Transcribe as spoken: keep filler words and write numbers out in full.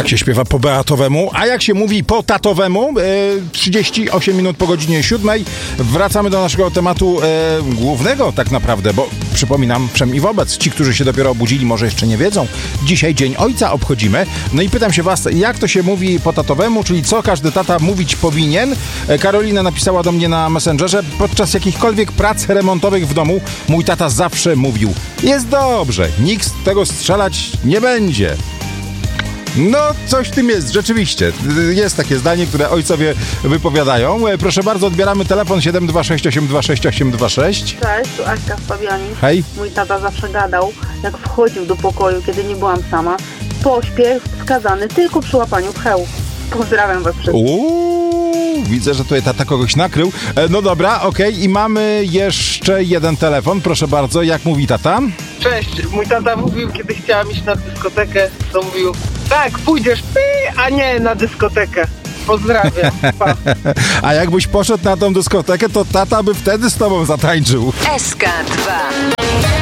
Tak się śpiewa po beatowemu, a jak się mówi po tatowemu, e, trzydzieści osiem minut po godzinie siódmej. Wracamy do naszego tematu e, głównego tak naprawdę, bo przypominam wszem i wobec, ci, którzy się dopiero obudzili, może jeszcze nie wiedzą, dzisiaj Dzień Ojca obchodzimy. No i pytam się was, jak to się mówi po tatowemu, czyli co każdy tata mówić powinien? E, Karolina napisała do mnie na Messengerze, podczas jakichkolwiek prac remontowych w domu mój tata zawsze mówił: jest dobrze, nikt z tego strzelać nie będzie. No, coś w tym jest, rzeczywiście. Jest takie zdanie, które ojcowie wypowiadają. Proszę bardzo, odbieramy telefon siedem dwa sześć osiem dwa sześć osiem dwa sześć. Cześć, tu Aśka z Fabianic. Hej. Mój tata zawsze gadał, jak wchodził do pokoju, kiedy nie byłam sama. Pośpiech wskazany tylko przy łapaniu pcheł. Pozdrawiam was wszystkich. Uuu, widzę, że tutaj tata kogoś nakrył. E, no dobra, okej. Okay. I mamy jeszcze jeden telefon. Proszę bardzo, jak mówi tata? Cześć, mój tata mówił, kiedy chciałam iść na dyskotekę, to mówił: tak, pójdziesz ty, a nie na dyskotekę. Pozdrawiam. Pa. A jakbyś poszedł na tą dyskotekę, to tata by wtedy z tobą zatańczył. S K dwa.